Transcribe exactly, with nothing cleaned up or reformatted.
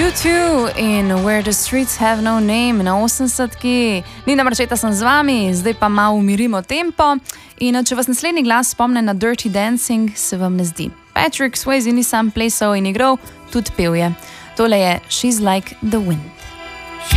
U two in Where the Streets Have No Name na osemdesetki. Nina Marčeta sem z vami, zdaj pa malo umirimo tempo. In če vas naslednji glas spomne na Dirty Dancing, se vam ne zdi. Patrick Swayze ni sam plesal in igral, tudi pel je. Tole je She's Like the Wind.